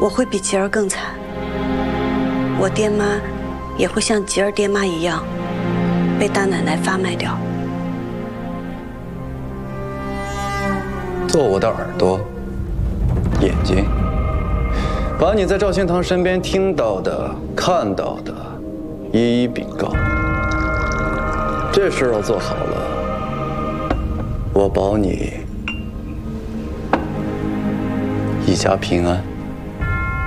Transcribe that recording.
我会比吉儿更惨，我爹妈也会像吉儿爹妈一样，被大奶奶发卖掉。 做我的耳朵、眼睛，把你在赵新堂身边听到的、看到的，一一禀告。这事要做好了，我保你一家平安。